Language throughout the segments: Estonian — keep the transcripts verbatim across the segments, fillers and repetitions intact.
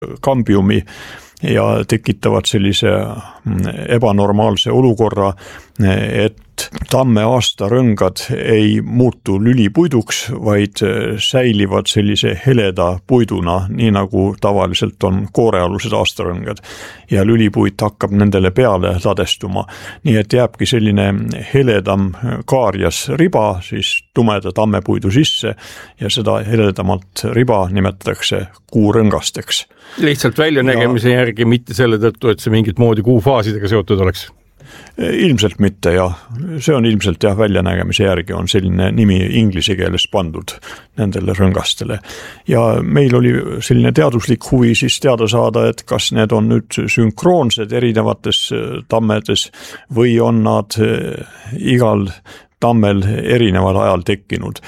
kambiumi ja tekitavad sellise ebanormaalse olukorra, et tamme aastarõngad ei muutu lülipuiduks, vaid säilivad sellise heleda puiduna, nii nagu tavaliselt on koorealused aastarõngad. Ja lülipuit hakkab nendele peale ladestuma. Nii et jääbki selline heledam kaarjas riba, siis tumeda tammepuidu sisse ja seda heledamalt riba nimetatakse kuurõngasteks. Lihtsalt väljanägemise ja... järgi, mitte selle tõttu, et see mingit moodi kuufaasidega seotud oleks? Ilmselt mitte, jah. See on ilmselt jah, väljanägemise järgi on selline nimi inglise keeles pandud nendele rõngastele. Ja meil oli selline teaduslik huvi siis teada saada, et kas need on nüüd sünkroonsed erinevates tammedes või on nad igal tammel erineval ajal tekkinud.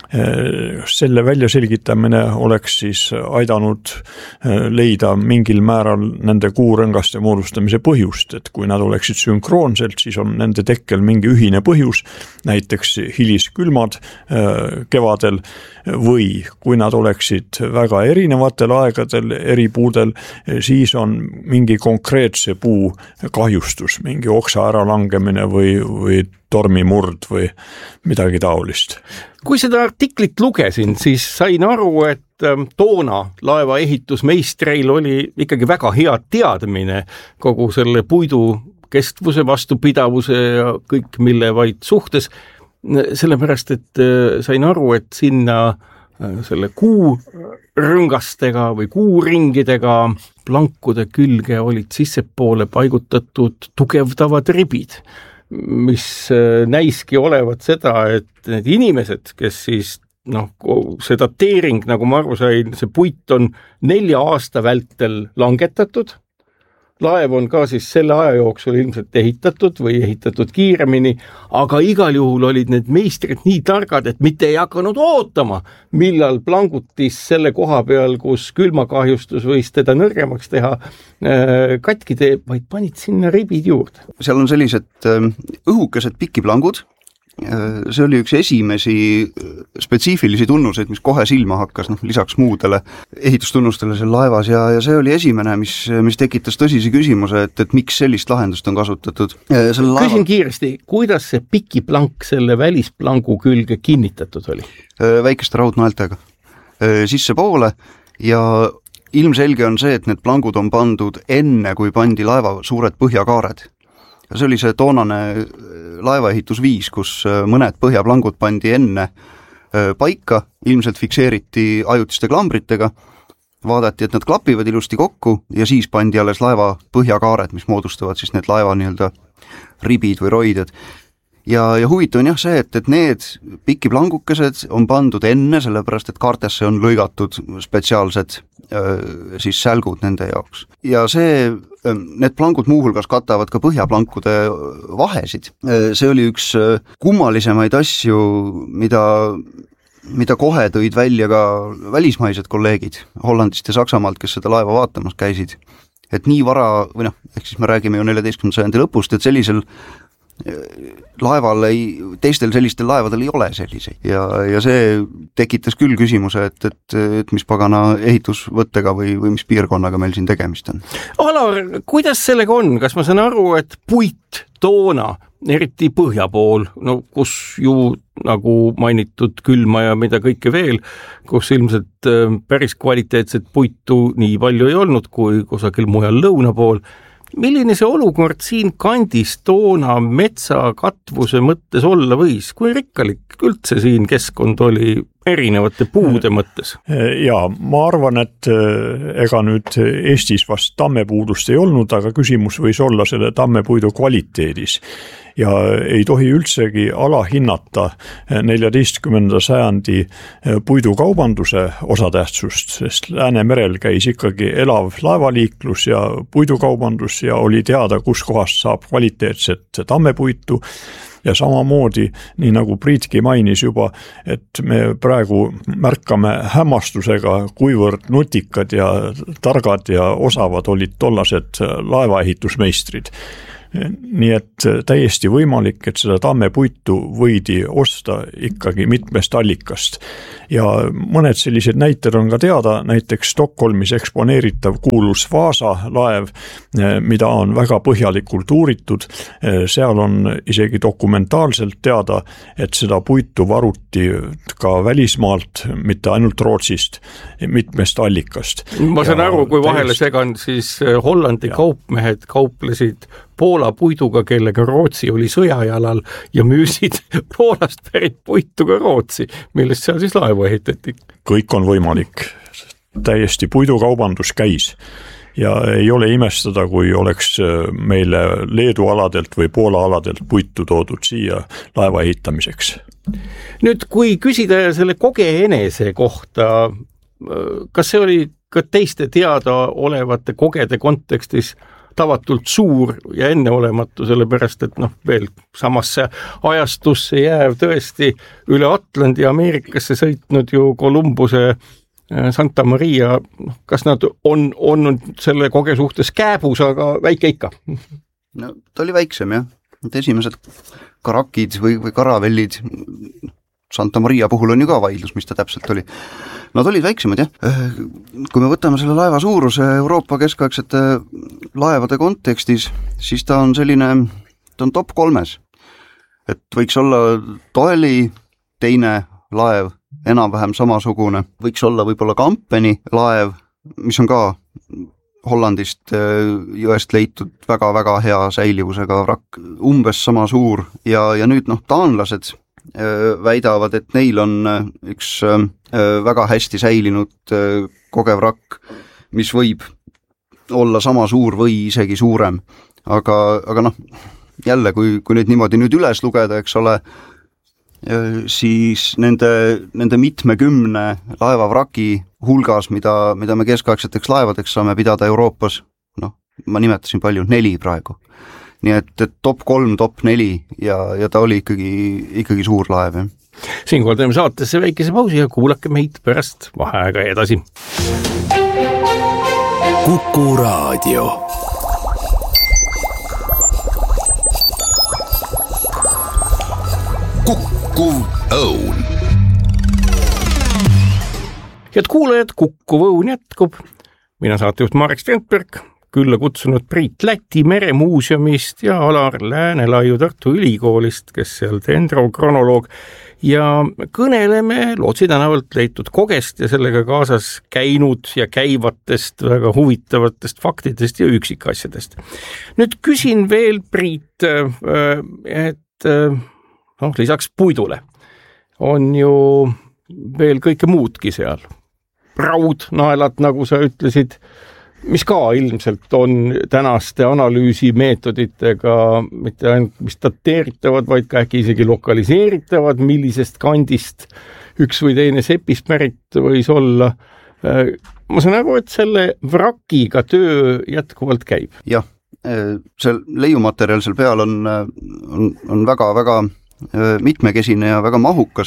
Selle välja selgitamine oleks siis aidanud leida mingil määral nende kuurõngaste moodustamise põhjust, et kui nad oleksid sünkroonselt, siis on nende tekkel mingi ühine põhjus, näiteks hiliskülmad kevadel, või kui nad oleksid väga erinevatel aegadel, eri puudel, siis on mingi konkreetse puu kahjustus, mingi oksa äralangemine või, või tormimurd või midagi taolist. Kui seda artiklit lugesin, siis sain aru, et toona laeva ehitusmeistreil oli ikkagi väga hea teadmine kogu selle puidu kestvuse, vastupidavuse ja kõik mille vaid suhtes. Sellepärast, et sain aru, et sinna selle kuurõngastega või kuuringidega plankude külge olid sissepoole paigutatud tugevdavad ribid, mis näiski olevat seda, et need inimesed, kes siis, noh, see dateering, nagu ma aru sain, see puit on nelja aasta vältel langetatud, laev on ka siis selle aja jooksul ilmselt ehitatud või ehitatud kiiremini, aga igal juhul olid need meistrid nii targad, et mitte ei hakanud ootama, millal plangutis selle koha peal, kus külmakahjustus võis teda nõrgemaks teha, katki teeb, vaid panid sinna ribid juurde. Seal on sellised õhukesed pikiplangud. See oli üks esimesi spetsiifilisi tunnuseid, mis kohe silma hakkas, noh, lisaks muudele ehitustunnustele seal laevas ja, ja see oli esimene, mis, mis tekitas tõsise küsimuse, et, et miks sellist lahendust on kasutatud. Laeva... Küsin kiiresti, kuidas see pikiplank selle välisplangu külge kinnitatud oli? Väikeste raudnaeltega sisse poole ja ilmselge on see, et need plangud on pandud enne, kui pandi laeva suured põhjakaared. See oli see toonane laevaehitusviis, kus mõned põhjaplangud pandi enne paika, ilmselt fikseeriti ajutiste klambritega, vaadati, et nad klapivad ilusti kokku ja siis pandi alles laeva põhjakaared, mis moodustavad siis need laeva nii-öelda ribid või roided. Ja, ja huvitav on jah see, et, et need pikiplangukesed on pandud enne, sellepärast et kaartesse on lõigatud spetsiaalsed öö, siis sälgud nende jaoks. Ja see, need plangud muuhulgas katavad ka põhjaplankude vahesid. See oli üks kummalisemaid asju, mida, mida kohe tõid välja ka välismaised kolleegid Hollandist ja Saksamaalt, kes seda laeva vaatamas käisid. Et nii vara, või noh, ehk siis me räägime ju neljateistkümnenda sajandi lõpust, et sellisel laeval ei, teistel sellistel laevadel ei ole selliseid ja, ja see tekitas küll küsimuse, et, et, et mis pagana ehitusvõttega või, või mis piirkonnaga meil siin tegemist on. Alar, kuidas sellega on? Kas ma saan aru, et puit toona, eriti põhja pool, no kus ju nagu mainitud külma ja mida kõike veel, kus ilmselt päris kvaliteetset puitu nii palju ei olnud kui kusagil mujal lõuna pool, milline see olukord siin kandis toona metsakatvuse mõttes olla võis? Kui rikkalik üldse siin keskkond oli erinevate puude mõttes? Ja, ma arvan, et ega nüüd Eestis vast tammepuudust ei olnud, aga küsimus võis olla selle tammepuidu kvaliteedis. Ja ei tohi üldsegi alahinnata neljateistkümnenda sajandi puidukaubanduse osatähtsust, sest Läänemerel käis ikkagi elav laevaliiklus ja puidukaubandus ja oli teada, kus kohast saab kvaliteetset tammepuitu. Ja samamoodi, nii nagu Priitki mainis juba, et me praegu märkame hämmastusega, kuivõrd nutikad ja targad ja osavad olid tollased laevaehitusmeistrid. nii et täiesti võimalik, et seda tammepuitu võidi osta ikkagi mitmest allikast. Ja mõned sellised näited on ka teada, näiteks Stockholmis eksponeeritav kuulus Vaasa laev, mida on väga põhjalikult uuritud. Seal on isegi dokumentaalselt teada, et seda puitu varuti ka välismaalt, mitte ainult Rootsist, mitmest allikast. Ma saan aru, kui vahele segan, siis Hollandi ja. kaupmehed kauplesid Poola puiduga, kellega Rootsi oli sõjajalal ja müüsid Poolast pärit puitu ka Rootsi, millest seal siis laevu ehitati. Kõik on võimalik. Täiesti puidukaubandus käis. Ja ei ole imestada, kui oleks meile Leedu aladelt või Poola aladelt puitu toodud siia laeva ehitamiseks. Nüüd, kui küsida selle koge enese kohta, kas see oli ka teiste teada olevate kogede kontekstis tavatult suur ja enneolematu, sellepärast, et noh, veel samasse ajastusse jääv tõesti üle Atlandi Ameerikasse sõitnud ju Columbuse Santa Maria, kas nad on, on selle koge suhtes kääbus, aga väike ikka? No, ta oli väiksem, jah. Need esimesed karakid või, või karavellid Santa Maria puhul on ju ka vaidlus, mis ta täpselt oli. Nad olid väiksemad, jah. Kui me võtame selle laeva suuruse Euroopa keskaegsete laevade kontekstis, siis ta on selline, ta on top kolmes. Et võiks olla Doeli teine laev, enam-vähem samasugune. Võiks olla võib-olla Kampeni laev, mis on ka Hollandist jõest leitud väga-väga hea säilivusega vrakk, umbes sama suur. Ja, ja nüüd noh, taanlased väidavad, et neil on üks väga hästi säilinud kogevrakk, mis võib olla sama suur või isegi suurem. Aga, aga noh, jälle, kui, kui nüüd niimoodi nüüd üles lugeda, eks ole, siis nende, nende mitmekümne laevavraki hulgas, mida, mida me keskaegseteks laevadeks saame pidada Euroopas, noh, ma nimetasin palju, neli praegu. Nii et, et top kolm, top neli ja, ja ta oli ikkagi, ikkagi suur laev. Siinkohal teeme saatesse väikese pausi ja kuulake meid pärast vaheaega edasi. Kuku Raadio. Kukkuv õun. Head kuulajad, Kukkuv õun jätkub. Mina saatejuht Marek Strandberg, külla kutsunud Priit Läti Meremuuseumist ja Alar Läänelaiu Tartu Ülikoolist, kes seal dendrokronoloog, ja kõneleme Lootsi tänavalt leitud kogest ja sellega kaasas käinud ja käivatest väga huvitavatest faktidest ja üksikasjadest. Nüüd küsin veel, Priit, et noh, lisaks puidule on ju veel kõike muudki seal. Raudnaelad, nagu sa ütlesid, mis ka ilmselt on tänaste analüüsimeetoditega mitte ainult mis dateeritavad, vaid ka äkki isegi lokaliseeritavad, millisest kandist üks või teine sepist pärit võis olla. Ma saan aru, et selle vrakiga töö jätkuvalt käib. Jah, see leiumaterjal seal peal on, on, on väga, väga mitmekesine ja väga mahukas.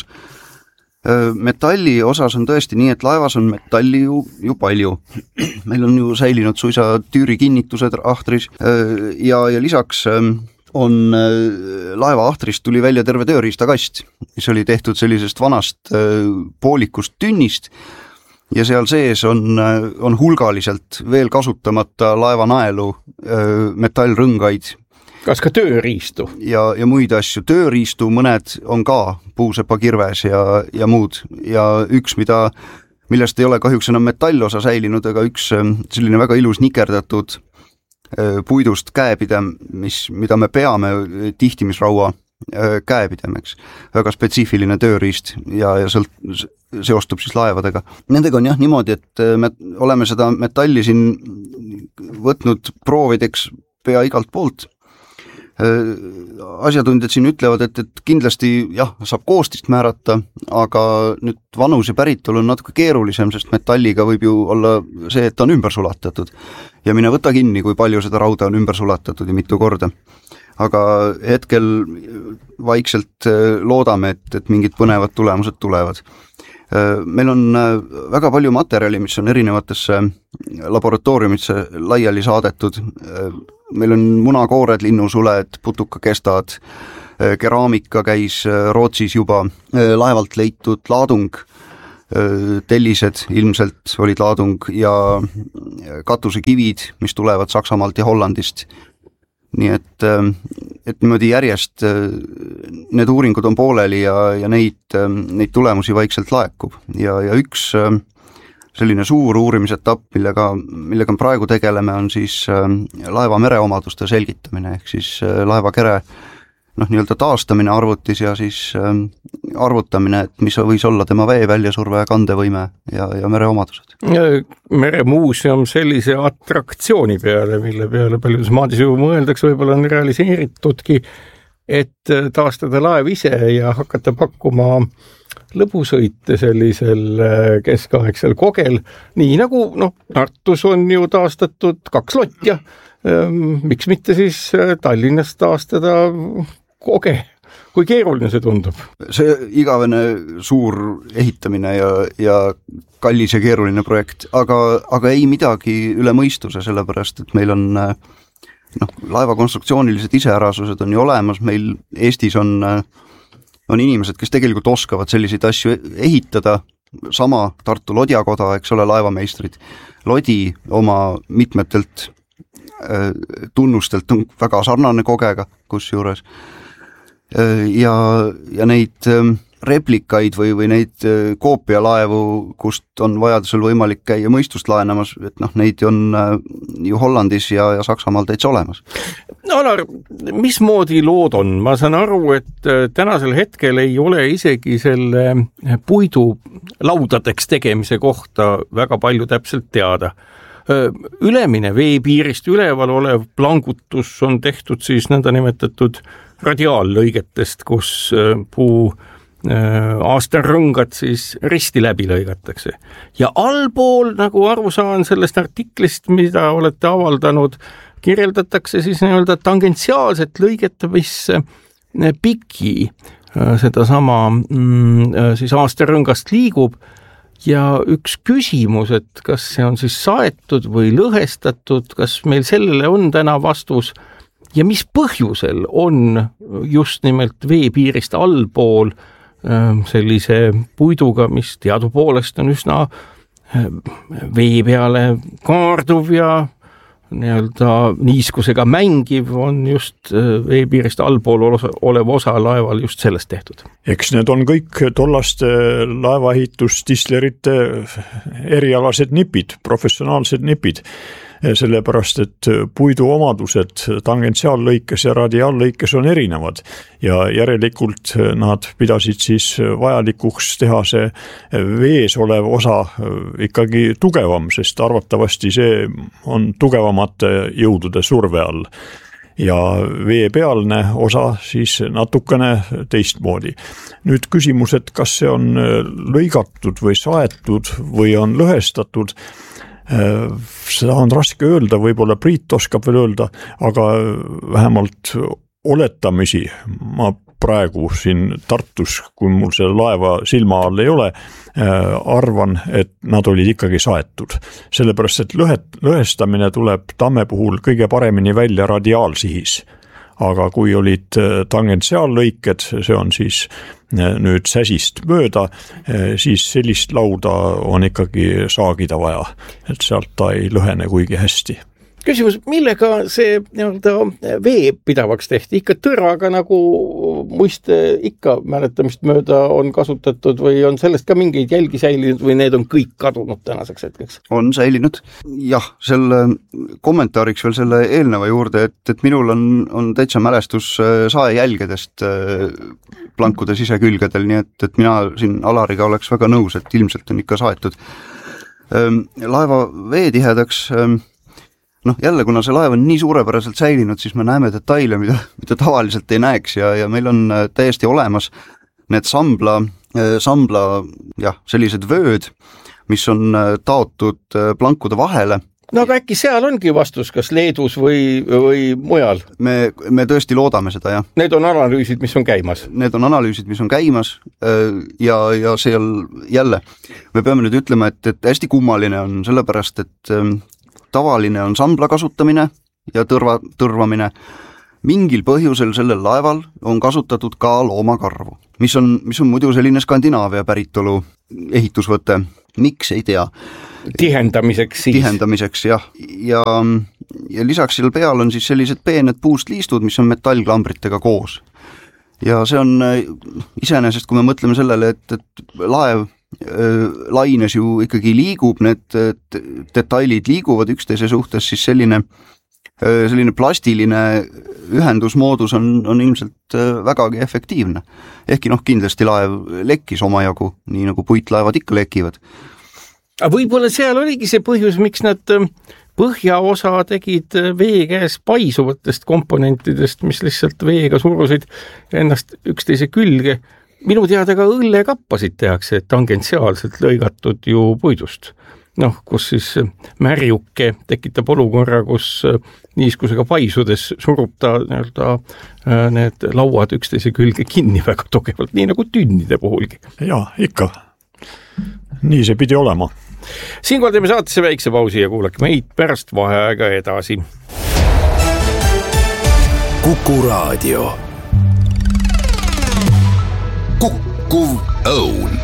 Metalli osas on tõesti nii, et laevas on metalli ju, ju palju. Meil on ju säilinud suisa tüüri kinnitused ahtris ja, ja lisaks on laeva ahtrist tuli välja terve tööriistakast, mis oli tehtud sellisest vanast poolikust tünnist ja seal sees on, on hulgaliselt veel kasutamata laevanaelu metallrõngaid. Kas ka tööriistu? Ja, ja muid asju. Tööriistu mõned on ka puusepa kirves ja, ja muud. Ja üks, mida, millest ei ole kahjuks enam metallosa säilinud, aga üks selline väga ilus nikerdatud puidust käepidem, mis, mida me peame tihtimisraua käepidemeks. Väga spetsiifiline tööriist ja, ja sealt seostub siis laevadega. Nendega on jah niimoodi, et me oleme seda metalli siin võtnud proovideks pea igalt poolt. Asjatundjad siin ütlevad, et, et kindlasti jah, saab koostist määrata, aga nüüd vanus ja päritolu on natuke keerulisem, sest metalliga võib ju olla see, et ta on ümber sulatatud. Ja mine võta kinni, kui palju seda rauda on ümber sulatatud ja mitu korda. Aga hetkel vaikselt loodame, et, et mingid põnevad tulemused tulevad. Meil on väga palju materjali, mis on erinevatesse laboratooriumisse laiali saadetud. Meil on munakoored, linnusuled, putukakestad, keraamika käis Rootsis juba, laevalt leitud laadung, tellised ilmselt olid laadung ja katusekivid, mis tulevad Saksamaalt ja Hollandist. Nii et, et niimoodi järjest need uuringud on pooleli ja, ja neid, neid tulemusi vaikselt laekub. Ja, ja üks selline suur uurimisetapp, millega, millega praegu tegeleme, on siis laeva mereomaduste selgitamine, ehk siis laevakere noh, nii-öelda taastamine arvutis ja siis arvutamine, et mis võis olla tema vee väljasurve ja kandevõime ja, ja mereomadused. Meremuuseum sellise atraktsiooni peale, mille peale paljus maadis ju mõeldaks, võib-olla on realiseeritudki, et taastada laev ise ja hakata pakkuma lõbusõite sellisel keskaegsel kogel, nii nagu noh, Tartus on ju taastatud kaks lotja, miks mitte siis Tallinnas taastada koge, kui keeruline see tundub? See igavene suur ehitamine ja, ja kallis ja keeruline projekt, aga, aga ei midagi üle mõistuse, sellepärast, et meil on noh, laeva konstruktsioonilised iseärasused on ju olemas, meil Eestis on, on inimesed, kes tegelikult oskavad selliseid asju ehitada, sama Tartu Lodjakoda, eks ole, laevameistrid. Lodi oma mitmetelt tunnustelt on väga sarnane kogega, kus juures. Ja, ja neid replikaid või, või neid koopialaevu, kust on vajadusel võimalik käia mõistust laenamas, et noh, neid on ju Hollandis ja, ja Saksamaal täitsa olemas. No Alar, mismoodi lood on? Ma saan aru, et tänasel hetkel ei ole isegi selle puidu laudadeks tegemise kohta väga palju täpselt teada. Ülemine veepiirist üleval olev plangutus on tehtud siis nõnda nimetatud radiaallõigetest, kus puu aastarõngad siis risti läbi lõigatakse. Ja allpool, nagu aru saan sellest artiklist, mida olete avaldanud, kirjeldatakse siis nii-öelda tangentsiaalset lõiget, mis piki seda sama siis aastarõngast liigub. Ja üks küsimus, et kas see on siis saetud või lõhestatud, kas meil sellele on täna vastus ja mis põhjusel on just nimelt veepiirist allpool sellise puiduga, mis teadupoolest on üsna vee peale kaarduv ja nii-öelda niiskusega mängiv, on just veepiirist allpool olev osa laeval just sellest tehtud. Eks need on kõik tollaste laevaehitustislerite erialased nipid, professionaalsed nipid, sellepärast et puidu omadused tangentsiaallõikes ja radiaallõikes on erinevad ja järelikult nad pidasid siis vajalikuks teha see vees olev osa ikkagi tugevam, sest arvatavasti see on tugevamate jõudude surve all. Ja veepealne osa siis natukene teistmoodi. Nüüd küsimus, et kas see on lõigatud või saetud või on lõhestatud, seda on raske öelda, võib-olla Priit oskab veel öelda, aga vähemalt oletamisi ma praegu siin Tartus, kui mul selle laeva silma all ei ole, arvan, et nad olid ikkagi saetud. Sellepärast, et lõhet, lõhestamine tuleb tamme puhul kõige paremini välja radiaalsihis. Aga kui olid tangentsiaallõiked, see on siis nüüd säsist mööda, siis sellist lauda on ikkagi saagida vaja, et sealt ta ei lõhene kuigi hästi. Küsimus, millega see nii-öelda vee pidavaks tehti? Ikka tõraga nagu muiste ikka mäletamist mööda on kasutatud või on sellest ka mingeid jälgi säilinud või need on kõik kadunud tänaseks hetkeks? On säilinud. Jah, selle kommentaariks veel selle eelneva juurde, et, et minul on, on täitsa mälestus saejälgedest plankude sisekülgedel, nii et, et mina siin Alariga oleks väga nõus, et ilmselt on ikka saetud. Laeva veetihedaks noh, jälle, kuna see laev on nii suurepäraselt säilinud, siis me näeme detaile, mida, mida tavaliselt ei näeks ja, ja meil on täiesti olemas need sambla, sambla jah, sellised vööd, mis on taotud plankude vahele no aga äkki seal ongi vastus, kas Leedus või, või mujal? Me, me tõesti loodame seda, jah. Need on analüüsid, mis on käimas? Need on analüüsid, mis on käimas ja, ja seal jälle me peame nüüd ütlema, et, et hästi kummaline on sellepärast, et tavaline on sambla kasutamine ja tõrva, tõrvamine. Mingil põhjusel sellel laeval on kasutatud ka loomakarvu, mis on, mis on muidu selline Skandinaavia päritolu ehitusvõte. Miks, ei tea. Tihendamiseks siis. Tihendamiseks, jah. Ja, ja lisaks seal peal on siis sellised peened puust liistud, mis on metallklambritega koos. Ja see on iseenesest, kui me mõtleme sellele, et, et laev äh, laines ju ikkagi liigub, need et, detailid liiguvad üksteise suhtes, siis selline, äh, selline plastiline ühendusmoodus on, on ilmselt äh, vägagi efektiivne. Ehkki noh, kindlasti laev lekkis omajagu, nii nagu puitlaevad ikka lekivad. Võib-olla seal oligi see põhjus, miks nad põhjaosa tegid vee käes paisuvatest komponentidest, mis lihtsalt veega surusid ennast üksteise külge. Minu teada ka õllekappasid tehakse tangentsiaalselt lõigatud ju puidust. Noh, kus siis märjuke tekitab olukorra, kus niiskusega paisudes surub ta nii-öelda need lauad üksteise külge kinni väga tugevalt, nii nagu tünnide puhulgi. Jaa, ikka. Nii see pidi olema. Siinkohal teeme saatesse väikse pausi ja kuulake meid pärast vaheaega edasi. Kuku Raadio. Kukkuv Õun.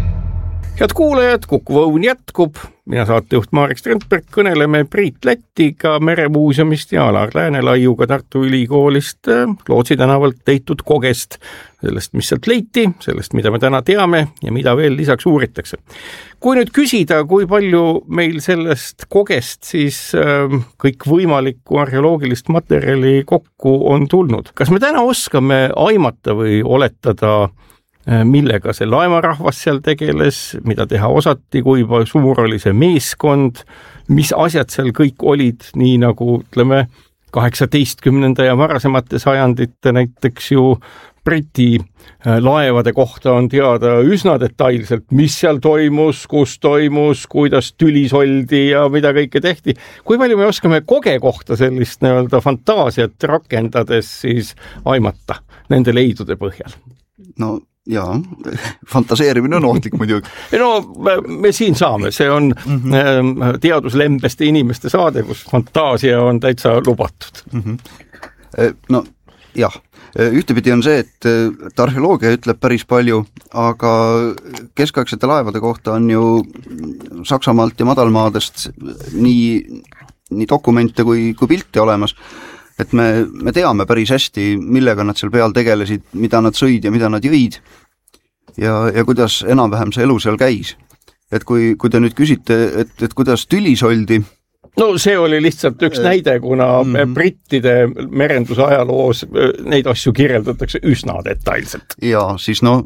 Head kuulajad, Kukkuv Õun jätkub. Mina saatejuht Marek Strandberg, kõneleme Priit Lätiga Meremuuseumist ja Alar Läänelaiuga Tartu Ülikoolist Lootsi tänavalt leitud kogest, sellest, mis sealt leiti, sellest, mida me täna teame ja mida veel lisaks uuritakse. Kui nüüd küsida, kui palju meil sellest kogest siis kõik võimalikku arheoloogilist materjali kokku on tulnud, kas me täna oskame aimata või oletada, millega see laevarahvas seal tegeles, mida teha osati, kui suur oli see meeskond, mis asjad seal kõik olid, nii nagu ütleme kaheksateistkümnenda ja varasemate sajandite näiteks ju Briti laevade kohta on teada üsna detailselt, mis seal toimus, kus toimus, kuidas tülis oldi ja mida kõike tehti. Kui palju me oskame koge kohta sellist nii-öelda fantaasiat rakendades siis aimata nende leidude põhjal? No jaa, fantaseerimine on ohtlik muidugi. No me, me siin saame, see on mm-hmm. teaduslembeste inimeste saade, kus fantaasia on täitsa lubatud. Mm-hmm. No jah, ühtepidi on see, et, et arheoloogia ütleb päris palju, aga keskaegsete laevade kohta on ju Saksamaalt ja madalmaadest nii, nii dokumente kui, kui pilte olemas. Et me, me teame päris hästi, millega nad seal peal tegelesid, mida nad sõid ja mida nad jõid ja, ja kuidas enam-vähem see elu seal käis. Et kui, kui te nüüd küsite, et, et kuidas tülis oldi. No see oli lihtsalt üks näide, kuna mm-hmm. brittide merenduse ajaloos neid asju kirjeldatakse üsna detailselt. Ja siis no,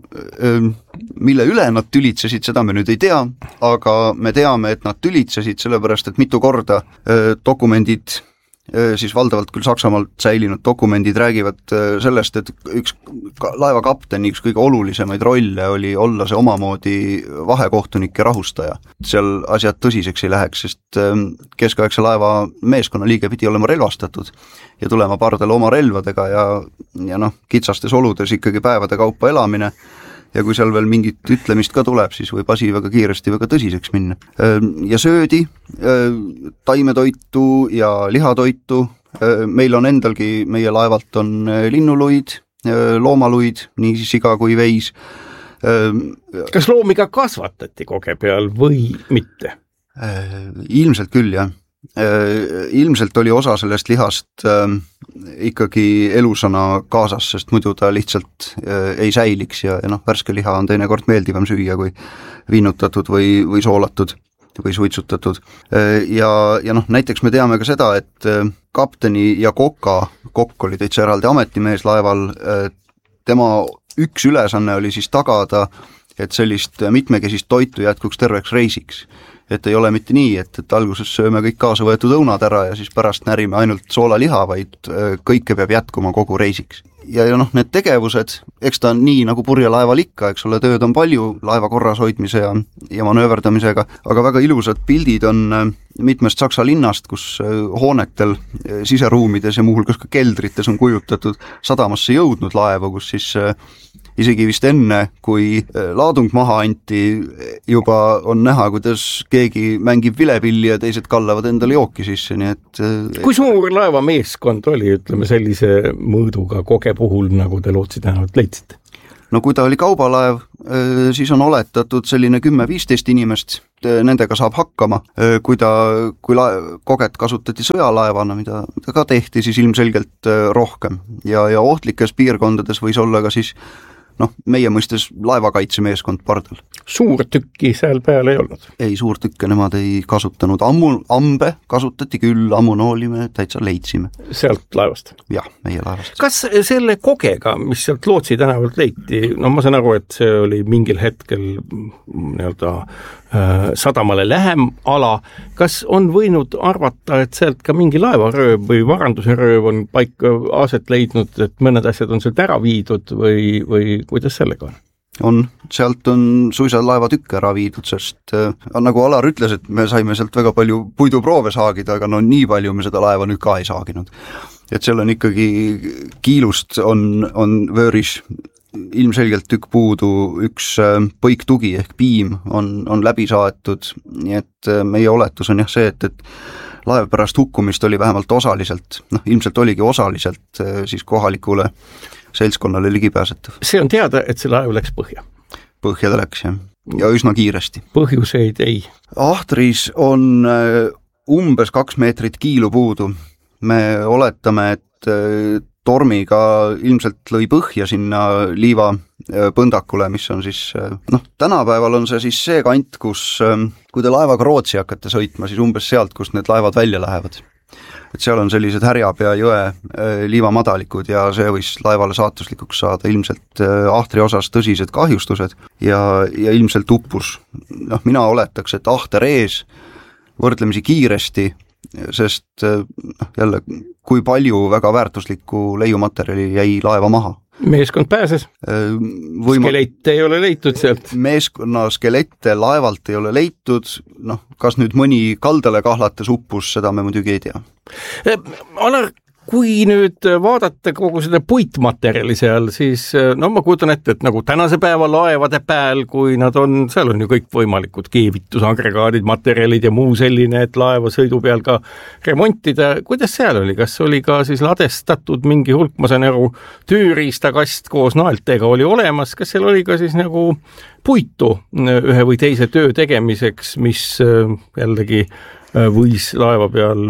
mille üle nad tülitsesid, seda me nüüd ei tea, aga me teame, et nad tülitsesid sellepärast, et mitu korda dokumendid siis valdavalt küll Saksamaalt säilinud dokumendid räägivad sellest, et üks laeva kapteni üks kõige olulisemaid rolle oli olla see omamoodi vahekohtunik ja rahustaja. Seal asjad tõsiseks ei läheks, sest keskaegse laeva meeskonna liige pidi olema relvastatud ja tulema pardale oma relvadega ja, ja noh, kitsastes oludes ikkagi päevade kaupa elamine. Ja kui seal veel mingit ütlemist ka tuleb, siis võib asi väga kiiresti väga tõsiseks minna. Ja söödi, taimetoitu ja lihatoitu. Meil on endalgi, meie laevalt on linnuluid, loomaluid, nii siis iga kui veis. Kas loomi ka kasvatati koge peal või mitte? Ilmselt küll, jah. Ilmselt oli osa sellest lihast ikkagi elusana kaasas, sest muidu ta lihtsalt ei säiliks ja, ja noh, värske liha on teinekord meeldivam süüa kui viinutatud või, või soolatud või suitsutatud. Ja, ja noh, näiteks me teame ka seda, et kapteni ja koka, kokk oli täitsa eraldi ametimees laeval, tema üks ülesanne oli siis tagada, et sellist mitmekesist toitu jätkuks terveks reisiks. Et ei ole mitte nii, et, et alguses sööme kõik kaasa võetud õunad ära ja siis pärast närime ainult soolaliha, vaid kõike peab jätkuma kogu reisiks. ja, ja noh, need tegevused, eks ta on nii nagu purjelaeval ikka, eks ole, tööd on palju laeva korras hoidmise ja, ja manööverdamisega, aga väga ilusad pildid on mitmest Saksa linnast, kus hoonetel, siseruumides ja muuhulgas ka keldrites on kujutatud sadamasse jõudnud laevu, kus siis isegi vist enne, kui laadung maha anti, juba on näha, kuidas keegi mängib vilepilli ja teised kallavad endale jooki sisse, nii et kui suur laevameeskond oli, ütleme sellise mõõduga koge puhul, nagu te Lootsi tänavalt leidsite? No kui ta oli kaubalaev, siis on oletatud selline kümme-viisteist inimest, nendega saab hakkama. Kui ta, kui la- koget kasutati sõjalaevana, mida, mida ka tehti, siis ilmselgelt rohkem. Ja, ja ohtlikes piirkondades võis olla ka siis noh, meie mõistes laevakaitsemeeskond pardal. Suur tükki seal peal ei olnud? Ei, suur tükke nemad ei kasutanud. Ammu, ambe kasutati küll, ammunooli me täitsa leidsime. Sealt laevast? Jah, meie laevast. Kas selle kogega, mis sealt Lootsi tänavalt leiti, no ma saan aru, et see oli mingil hetkel nii-öelda äh, sadamale lähem ala, kas on võinud arvata, et sealt ka mingi laevarööv või varanduse rööv on paika aset leidnud, et mõned asjad on sealt ära viidud või, või kuidas sellega on? On, sealt on suisa laevatükke ära viidud, sest äh, nagu Alar ütles, et me saime sealt väga palju puiduproove saagida, aga no nii palju me seda laeva nüüd ka ei saaginud. Et seal on ikkagi kiilust on, on vööris ilmselgelt tükk puudu, üks äh, põiktugi ehk piim on, on läbi saatud, nii et äh, meie oletus on jah see, et, et laev pärast hukkumist oli vähemalt osaliselt, noh ilmselt oligi osaliselt äh, siis kohalikule seltskonnale ligipääsetav. See on teada, et see laev läks põhja? Põhja ta läks, jah. Ja üsna kiiresti. Põhjuseid ei? Ahtris on umbes kaks meetrit kiilu puudu. Me oletame, et tormiga ilmselt lõi põhja sinna liiva põndakule, mis on siis, noh, tänapäeval on see siis see kant, kus, kui te laevaga Rootsi hakkate sõitma, siis umbes sealt, kust need laevad välja lähevad. Et seal on sellised Härjapea jõe liivamadalikud ja see võis laevale saatuslikuks saada ilmselt Ahtri osas tõsised kahjustused ja, ja ilmselt uppus. Noh, mina oletaks, et Ahter ees võrdlemisi kiiresti, sest jälle, kui palju väga väärtuslikku leiumaterjali jäi laeva maha. Meeskond pääses? Võima... Skelette ei ole leitud sealt? Meeskonna skelette laevalt ei ole leitud, noh, kas nüüd mõni kaldale kahlates uppus, seda me muidugi ei tea. Alar, kui nüüd vaadata kogu seda puitmaterjali seal, siis no ma kujutan ette, et nagu tänase päeva laevade pääl, kui nad on, seal on ju kõik võimalikud keevitusagregaadid, materjalid ja muu selline, et laeva sõidu peal ka remontida. Kuidas seal oli? Kas oli ka siis ladestatud mingi hulk, ma saan aru, tööriistakast koos naeltega oli olemas, kas seal oli ka siis nagu puitu ühe või teise töö tegemiseks, mis jällegi võis laeva peal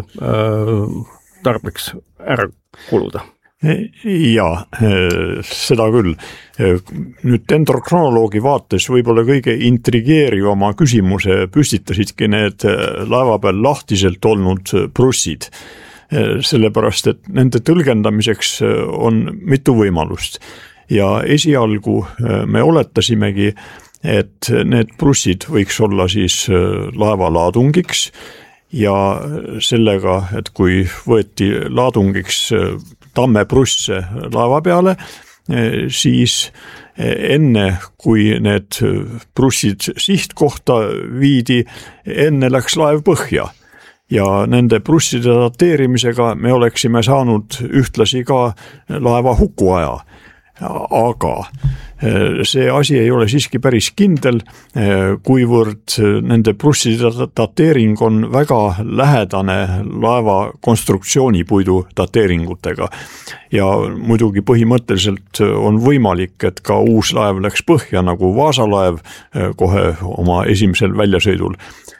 tarbeks ära kuluda? Jaa, seda küll. Nüüd dendrokronoloogi vaates võib-olla kõige intrigeerivama küsimuse püstitasidki need laeva peal lahtiselt olnud prussid, sellepärast et nende tõlgendamiseks on mitu võimalust. Ja esialgu me oletasimegi, et need prussid võiks olla siis laeva laadungiks, ja sellega, et kui võeti laadungiks tammeprusse laeva peale, siis enne, kui need prussid sihtkohta viidi, enne läks laev põhja. Ja nende prusside dateerimisega me oleksime saanud ühtlasi ka laeva hukuaja. Aga see asi ei ole siiski päris kindel, kuivõrd nende prusside dateering on väga lähedane laeva konstruktsioonipuidu dateeringutega. Ja muidugi põhimõtteliselt on võimalik, et ka uus laev läks põhja, nagu Vaasalaev kohe oma esimesel väljasõidul.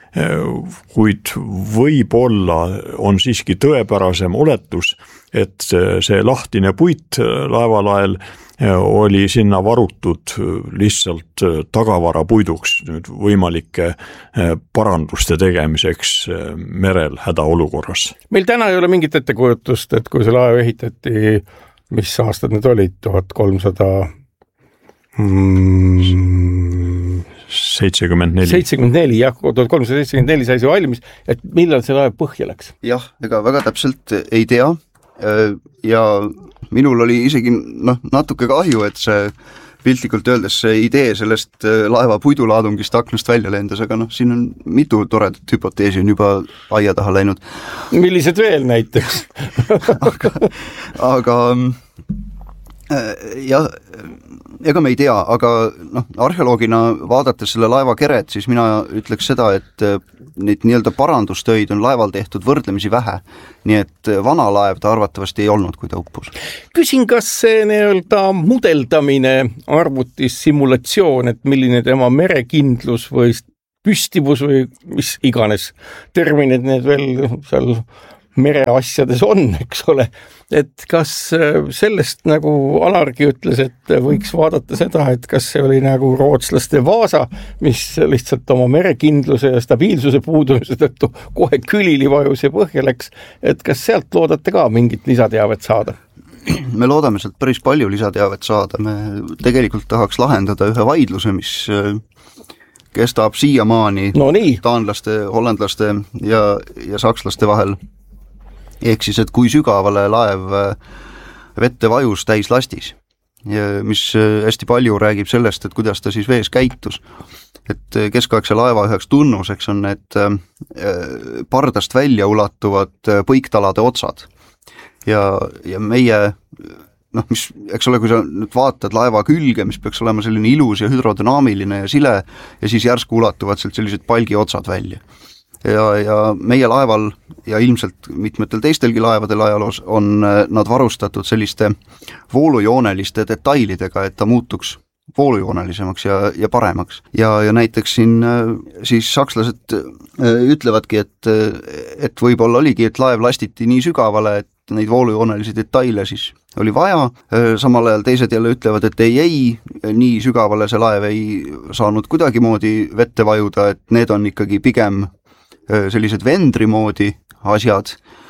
Kuid võib-olla on siiski tõepärasem oletus, et see lahtine puit laevalael oli sinna varutud lihtsalt tagavarapuiduks nüüd võimalike paranduste tegemiseks merel hädaolukorras. Meil täna ei ole mingit ettekujutust, et kui see laev ehitati, mis aastad need olid, tuhat kolmsada mm, seitsekümmend neli. seitsekümmend neli, jah, tuhat kolmsada seitsekümmend neli sai see valmis, et millal see laev põhja läks? Jah, ega väga täpselt ei tea, ja minul oli isegi noh, natuke kahju, et see piltlikult öeldes see idee sellest laeva puidulaadungist aknast välja lendas, aga noh, siin on mitu toredat hüpoteesi on juba aia taha läinud. Millised veel näiteks? aga, aga jah, ega me ei tea, aga noh, arheoloogina vaadates selle laeva keret, siis mina ütleks seda, et neid nii-öelda parandustöid on laeval tehtud võrdlemisi vähe. Nii et vana laev ta arvatavasti ei olnud, kui ta uppus. Küsin, kas see nii-öelda mudeldamine, arvutis simulatsioon, et milline tema merekindlus või püstivus või mis iganes terminid need veel seal mereasjades on, eks ole, et kas sellest nagu Alargi ütles, et võiks vaadata seda, et kas see oli nagu rootslaste Vaasa, mis lihtsalt oma merekindluse ja stabiilsuse puudumise tõttu kohe külili vajus ja põhja läks, et kas sealt loodate ka mingit lisateavet saada? Me loodame sealt päris palju lisateavet saada, me tegelikult tahaks lahendada ühe vaidluse, mis kestab siiamaani no nii. taanlaste, hollandlaste ja, ja sakslaste vahel. Ehk siis, et kui sügavale laev vette vajus täis lastis, mis hästi palju räägib sellest, et kuidas ta siis vees käitus. Et keskaegse laeva üheks tunnuseks on need pardast välja ulatuvad põiktalade otsad. Ja, ja meie, noh, mis, eks ole, kui sa nüüd vaatad laeva külge, mis peaks olema selline ilus ja hüdrodünaamiline ja sile, ja siis järsku ulatuvad sealt sellised palgi otsad välja. Ja, ja meie laeval ja ilmselt mitmetel teistelgi laevadel ajaloos on nad varustatud selliste voolujooneliste detailidega, et ta muutuks voolujoonelisemaks ja, ja paremaks. Ja, ja näiteks siin siis sakslased ütlevadki, et, et võib-olla oligi, et laev lastiti nii sügavale, et neid voolujoonelisi detaile siis oli vaja. Samal ajal teised jälle ütlevad, et ei, ei, nii sügavale see laev ei saanud kuidagimoodi vette vajuda, et need on ikkagi pigem sellised vendri moodi asjad.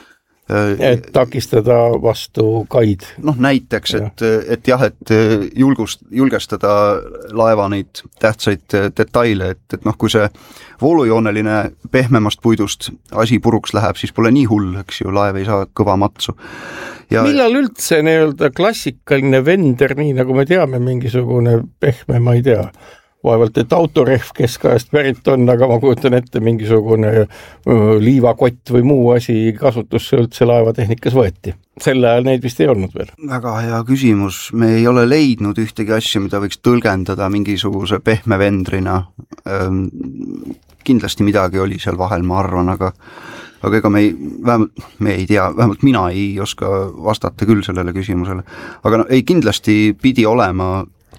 Et takistada vastu kaid. Noh, näiteks, et, et jah, et julgust, julgestada laeva neid tähtsaid detaile, et, et noh, kui see voolujooneline pehmemast puidust asi puruks läheb, siis pole nii hull, eks ju, laev ei saa kõva matsu. Ja millal üldse nii-öelda klassikaline vender, nii nagu me teame, mingisugune pehme, ma ei tea, vaevalt, et autorehv keskajast pärit on, aga ma kujutan ette mingisugune liivakott või muu asi kasutusse üldse laevatehnikas võeti. Selle ajal neid vist ei olnud veel. Väga hea küsimus. Me ei ole leidnud ühtegi asja, mida võiks tõlgendada mingisuguse pehme vendrina. Kindlasti midagi oli seal vahel, ma arvan, aga aga ega me ei, vähemalt, me ei tea, vähemalt mina ei oska vastata küll sellele küsimusele. Aga no, ei kindlasti pidi olema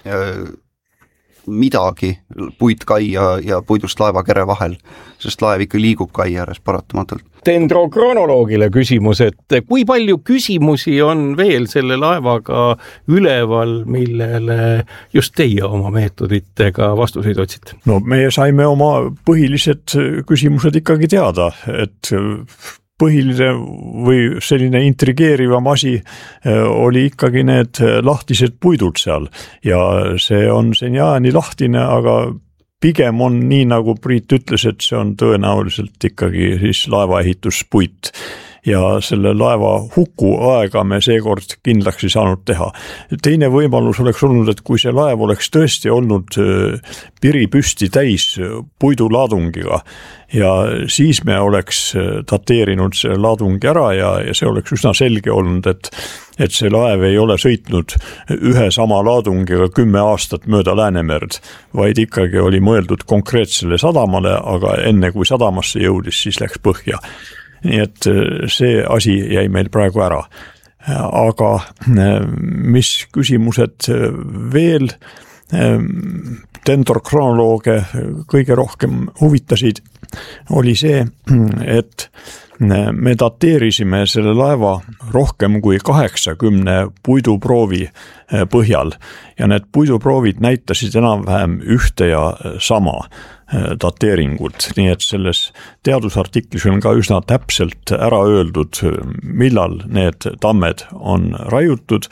midagi puitkai ja, ja puidust laevakere vahel, sest laev ikka liigub kai ääres paratamatult. Dendrokronoloogile küsimus, et kui palju küsimusi on veel selle laevaga üleval, millele just teie oma meetoditega vastuseid otsite? No meie saime oma põhilised küsimused ikkagi teada, et põhiline või selline intrigeerivam asi oli ikkagi need lahtised puidud seal ja see on seniaani lahtine, aga pigem on nii, nagu Priit ütles, et see on tõenäoliselt ikkagi siis laevaehituspuit ja selle laeva huku aega me seekord kindlaks ei saanud teha. Teine võimalus oleks olnud, et kui see laev oleks tõesti olnud piripüsti täis puidulaadungiga ja siis me oleks dateerinud selle laadungi ära ja, ja see oleks üsna selge olnud, et, et see laev ei ole sõitnud ühe sama laadungiga kümme aastat mööda Läänemerd, vaid ikkagi oli mõeldud konkreetsele sadamale, aga enne kui sadamasse jõudis, siis läks põhja. Nii et see asi jäi meil praegu ära. Aga mis küsimused veel dendrokronolooge kõige rohkem huvitasid, oli see, et me dateerisime selle laeva rohkem kui kaheksakümne puiduproovi põhjal ja need puiduproovid näitasid enam-vähem ühte ja sama dateeringut, nii et selles teadusartiklis on ka üsna täpselt ära öeldud, millal need tammed on raiutud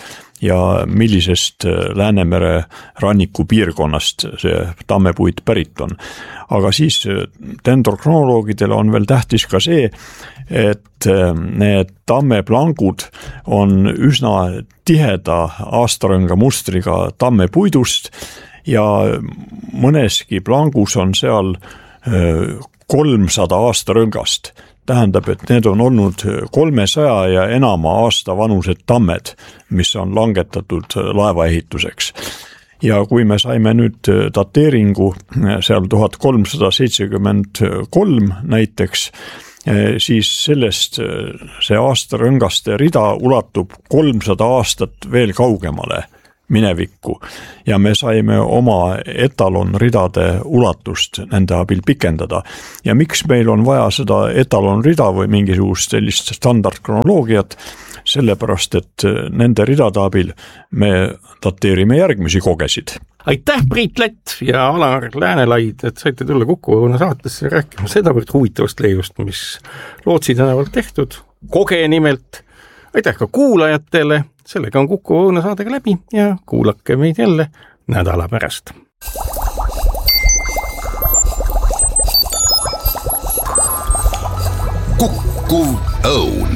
ja millisest Läänemere ranniku piirkonnast see tammepuit pärit on. Aga siis dendrokronoloogidele on veel tähtis ka see, et need tammeplangud on üsna tiheda aastarõnga mustriga tammepuidust ja mõneski plangus on seal kolmsada aastarõngast. Tähendab, et need on olnud kolmesaja ja enama aasta vanused tammed, mis on langetatud laevaehituseks. Ja kui me saime nüüd dateeringu seal tuhat kolmsada seitsekümmend kolm näiteks, siis sellest see aastarõngaste rida ulatub kolmsada aastat veel kaugemale minevikku ja me saime oma etalonridade ulatust nende abil pikendada. Ja miks meil on vaja seda etalonrida või mingisugust sellist standardkronoloogiat? Sellepärast, et nende ridade abil me dateerime järgmisi kogesid. Aitäh, Priit Lätt ja Alar Läänelaid, et saite tulla Kuku Õuna saatesse rääkima sedavõrd huvitavast leiust, mis Lootsi tänavalt tehtud, Koge nimelt. Aitäh ka kuulajatele, sellega on Kuku Õuna saadega läbi ja kuulake meid jälle nädala pärast. Kuku Õun.